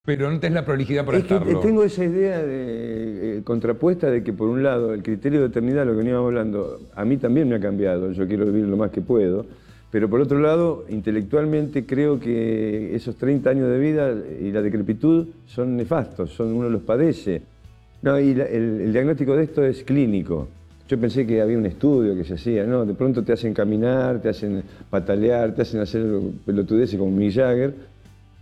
Pero no tenés la prolijidad para Es que estarlo. tengo esa idea contrapuesta de que por un lado el criterio de eternidad, lo que veníamos hablando, a mí también me ha cambiado, yo quiero vivir lo más que puedo, pero por otro lado, intelectualmente creo que esos 30 años de vida y la decrepitud son nefastos, uno los padece. No, y el diagnóstico de esto es clínico. Yo pensé que había un estudio que se hacía, no, de pronto te hacen caminar, te hacen patalear, te hacen hacer pelotudeces como Mick Jagger,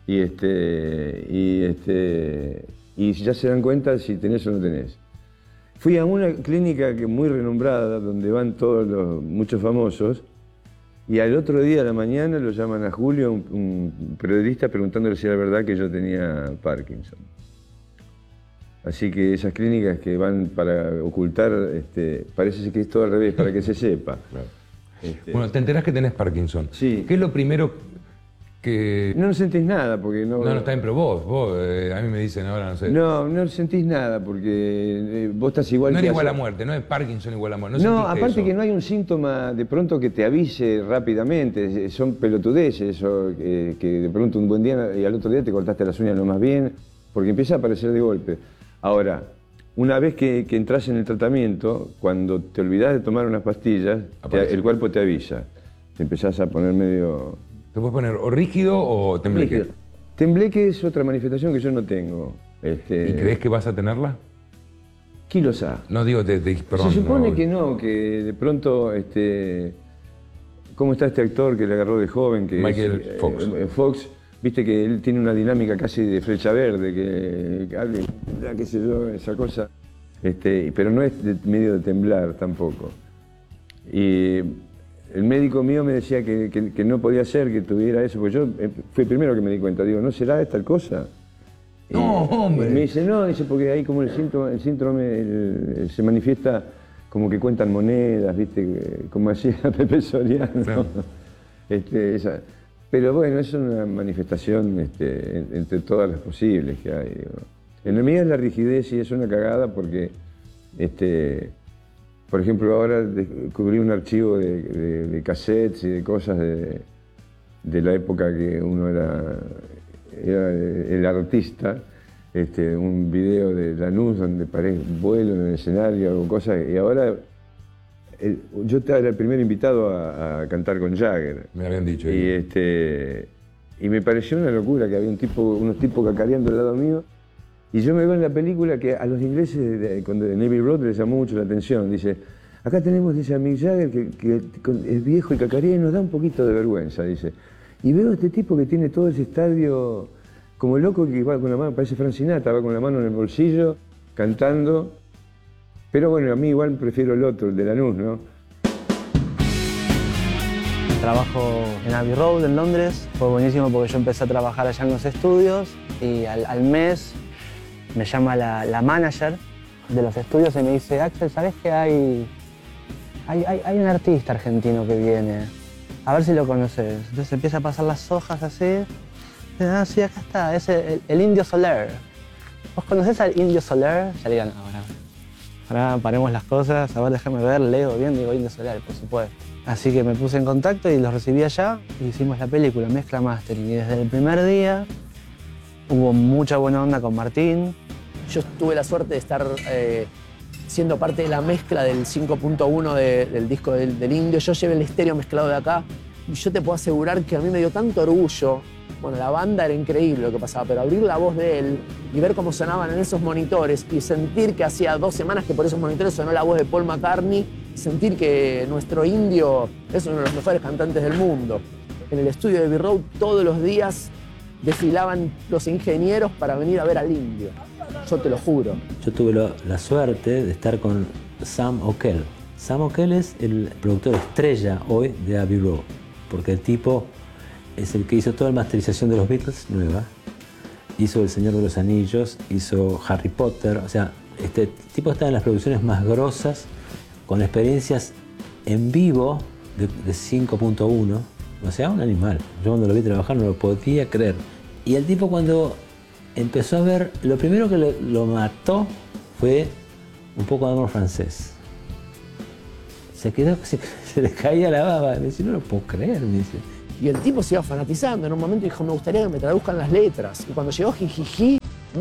y ya se dan cuenta si tenés o no tenés. Fui a una clínica muy renombrada, donde van muchos famosos, y al otro día a la mañana lo llaman a Julio, un periodista, preguntándole si era verdad que yo tenía Parkinson. Así que esas clínicas que van para ocultar, parece que es todo al revés, para que se sepa. Claro. Bueno, te enterás que tenés Parkinson. Sí. ¿Qué es lo primero que...? No sentís nada, porque no... No, está bien, pero vos, a mí me dicen ahora, no sé. No sentís nada, porque vos estás igual No que... es igual a muerte, no es Parkinson igual a muerte. No, aparte eso. que no hay un síntoma de pronto que te avise rápidamente, son pelotudeces, eso, que de pronto un buen día y al otro día te cortaste las uñas lo más bien, porque empieza a aparecer de golpe. Ahora, una vez que entras en el tratamiento, cuando te olvidás de tomar unas pastillas, el cuerpo te avisa, te empezás a poner medio... ¿Te puedes poner o rígido o tembleque? Rígido. Tembleque es otra manifestación que yo no tengo. ¿Y crees que vas a tenerla? ¿Quién lo sabe? No digo, perdón. Se supone no. que no, que de pronto, ¿cómo está este actor que le agarró de joven? Que Michael Fox. Fox, viste que él tiene una dinámica casi de flecha verde, que hable, qué sé yo, esa cosa. Pero no es medio de temblar tampoco. Y el médico mío me decía que no podía ser que tuviera eso, porque yo fui el primero que me di cuenta, digo, ¿no será esta cosa? No, hombre. Y me dice, no, dice, porque ahí como el síndrome se manifiesta como que cuentan monedas, ¿viste? Como hacía Pepe Soriano. Sí. Pero bueno, es una manifestación entre todas las posibles que hay. Digo. En la mía es la rigidez y es una cagada porque, por ejemplo, ahora descubrí un archivo de cassettes y de cosas de la época que uno era el artista, un video de Lanús donde vuelo en el escenario, hago cosas, y ahora yo era el primer invitado a cantar con Jagger. Me habían dicho. Y me pareció una locura que había unos tipos cacareando al lado mío, y yo me veo en la película que a los ingleses de Navy Road les llamó mucho la atención. Dice, acá tenemos, dice, a Mick Jagger que es viejo y cacarea y nos da un poquito de vergüenza, dice. Y veo a este tipo que tiene todo ese estadio como loco, que va con la mano, parece Frank Sinatra, va con la mano en el bolsillo, cantando. Pero bueno, a mí igual prefiero el otro, el de Lanús, ¿no? Trabajo en Abbey Road, en Londres. Fue buenísimo porque yo empecé a trabajar allá en los estudios y al mes me llama la manager de los estudios y me dice, Axel, ¿sabés que hay un artista argentino que viene? A ver si lo conoces. Entonces empieza a pasar las hojas así. Ah, sí, acá está, es el Indio Soler. ¿Vos conocés al Indio Soler? Ya le digan, ahora paremos las cosas, a ver, déjame ver, leo bien, digo Indio Soler, por supuesto. Así que me puse en contacto y los recibí allá y hicimos la película, mezcla mastering. Y desde el primer día hubo mucha buena onda con Martín. Yo tuve la suerte de estar siendo parte de la mezcla del 5.1 del disco del Indio. Yo llevé el estéreo mezclado de acá y yo te puedo asegurar que a mí me dio tanto orgullo. Bueno, la banda era increíble lo que pasaba, pero abrir la voz de él y ver cómo sonaban en esos monitores y sentir que hacía 2 semanas que por esos monitores sonó la voz de Paul McCartney, sentir que nuestro Indio es uno de los mejores cantantes del mundo. En el estudio de Abbey Road todos los días desfilaban los ingenieros para venir a ver al Indio. Yo te lo juro. Yo tuve la suerte de estar con Sam Okell. Sam Okell es el productor estrella hoy de Abbey Road, porque el tipo es el que hizo toda la masterización de los Beatles, nueva. Hizo El Señor de los Anillos, hizo Harry Potter. O sea, este tipo está en las producciones más grosas, con experiencias en vivo de 5.1. O sea, un animal. Yo cuando lo vi trabajar no lo podía creer. Y el tipo cuando empezó a ver, lo primero que lo mató fue un poco de amor francés. Se quedó, se le caía la baba. Me dice, no lo puedo creer, me dice. Y el tipo se iba fanatizando. En un momento dijo, me gustaría que me traduzcan las letras. Y cuando llegó Jijiji,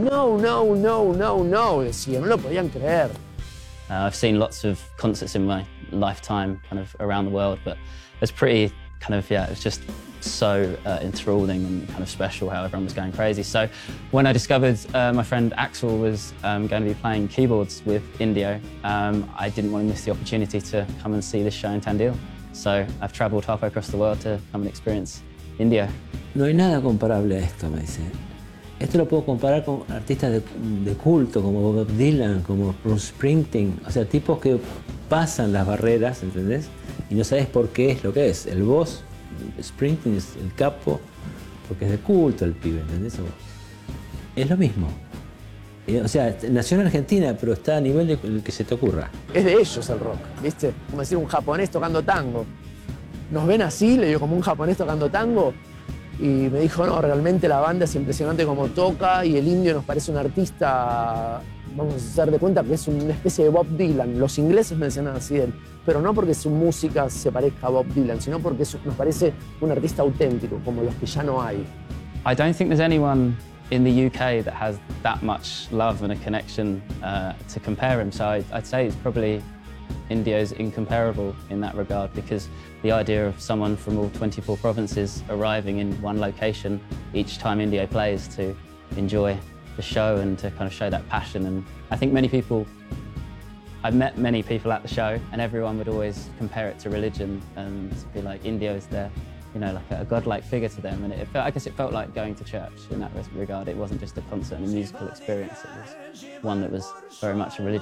no, decía, no lo podían creer. I've seen lots of concerts in my lifetime, kind of around the world, but it's pretty kind of, yeah, it was just so enthralling and kind of special how everyone was going crazy. So when I discovered my friend Axel was going to be playing keyboards with Indio, I didn't want to miss the opportunity to come and see this show in Tandil. So I've travelled halfway across the world to come and experience Indio. No hay nada comparable a esto, me dice. Esto lo puedo comparar con artistas de culto, como Bob Dylan, como Bruce Springsteen. O sea, tipos que pasan las barreras, ¿entendés? Y no sabes por qué es lo que es. El boss, Springsteen es el capo, porque es de culto el pibe, ¿entendés? Es lo mismo. O sea, nació en Argentina, pero está a nivel de el que se te ocurra. Es de ellos el rock, ¿viste? Como decir un japonés tocando tango. Nos ven así, le digo, como un japonés tocando tango. Y me dijo, no, realmente la banda es impresionante como toca y el Indio nos parece un artista, vamos a hacer de cuenta que es una especie de Bob Dylan. Los ingleses mencionan así de él, pero no porque su música se parezca a Bob Dylan, sino porque nos parece un artista auténtico, como los que ya no hay. I don't think there's anyone in the UK that has that much love and a connection to compare him. So I'd say it's probably Indio's incomparable in that regard, because the idea of someone from all 24 provinces arriving in one location each time Indio plays to enjoy the show and to kind of show that passion. And I think I've met many people at the show, and everyone would always compare it to religion and be like, Indio is their, you know, like a godlike figure to them. And I guess it felt like going to church in that regard. It wasn't just a concert and a musical experience. It was one that was very much a religious